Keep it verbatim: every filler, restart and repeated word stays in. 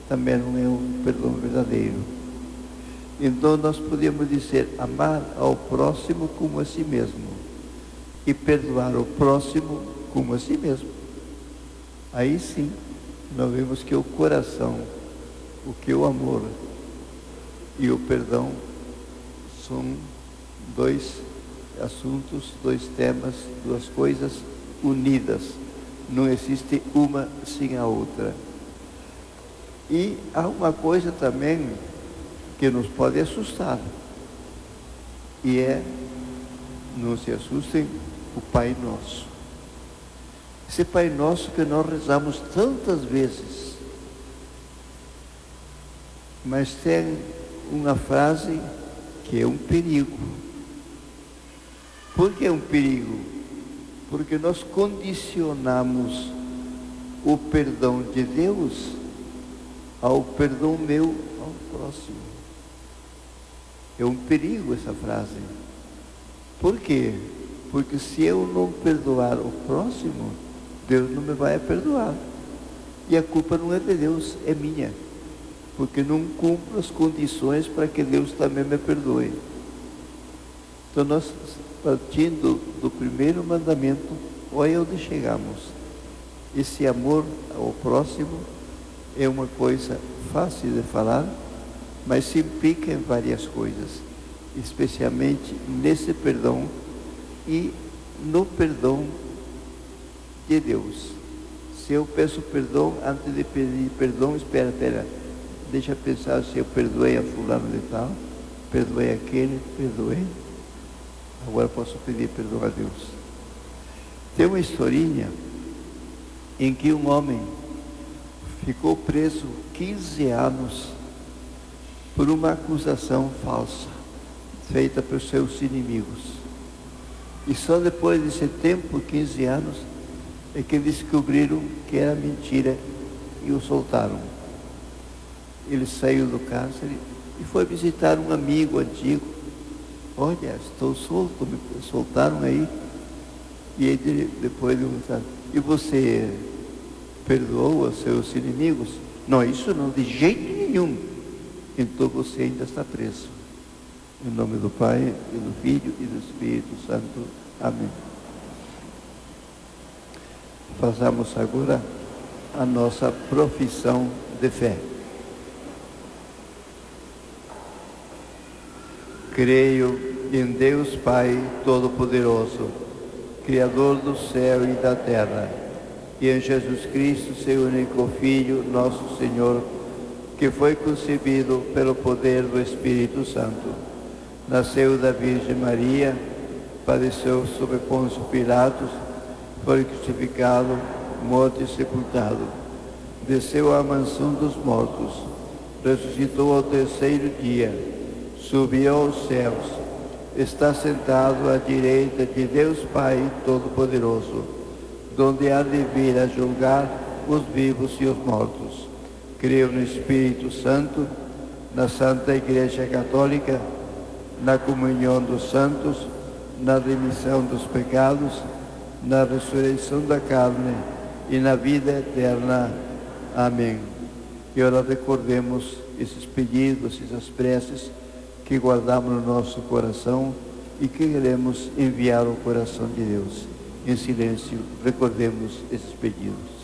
também não é um perdão verdadeiro. Então nós podemos dizer, amar ao próximo como a si mesmo e perdoar o próximo como a si mesmo. Aí sim, nós vemos que o coração, o que o amor e o perdão são dois assuntos, dois temas, duas coisas unidas. Não existe uma sem a outra. E há uma coisa também que nos pode assustar. E é, não se assustem, o Pai Nosso. Esse Pai Nosso que nós rezamos tantas vezes. Mas tem uma frase que é um perigo. Por que é um perigo? Porque nós condicionamos o perdão de Deus ao perdão meu ao próximo. É um perigo essa frase. Por quê? Porque se eu não perdoar o próximo, Deus não me vai perdoar. E a culpa não é de Deus, é minha. Porque não cumpro as condições para que Deus também me perdoe. Então nós, partindo do primeiro mandamento, olha onde chegamos. Esse amor ao próximo é uma coisa fácil de falar, mas se implica em várias coisas, especialmente nesse perdão e no perdão de Deus. Se eu peço perdão, antes de pedir perdão, espera, espera, deixa eu pensar se eu perdoei a fulano de tal, perdoei aquele, perdoei, agora posso pedir perdão a Deus. Tem uma historinha em que um homem ficou preso quinze anos por uma acusação falsa feita por seus inimigos. E só depois desse tempo, quinze anos, é que descobriram que era mentira e o soltaram. Ele saiu do cárcere e foi visitar um amigo antigo. Olha, estou solto, me soltaram aí. E ele depois perguntaram, e você perdoou os seus inimigos? Não, isso não, de jeito nenhum. Então você ainda está preso. Em nome do Pai, e do Filho e do Espírito Santo. Amém. Façamos agora a nossa profissão de fé. Creio em Deus Pai Todo-Poderoso, Criador do céu e da terra, e em Jesus Cristo, seu único Filho, nosso Senhor, que foi concebido pelo poder do Espírito Santo. Nasceu da Virgem Maria, padeceu sob Pôncio Pilatos, foi crucificado, morto e sepultado. Desceu à mansão dos mortos, ressuscitou ao terceiro dia, subiu aos céus, está sentado à direita de Deus Pai Todo-Poderoso, donde há de vir a julgar os vivos e os mortos. Creio no Espírito Santo, na Santa Igreja Católica, na comunhão dos santos, na remissão dos pecados, na ressurreição da carne e na vida eterna. Amém. E ora recordemos esses pedidos, essas preces que guardamos no nosso coração e que queremos enviar ao coração de Deus. Em silêncio, recordemos esses pedidos.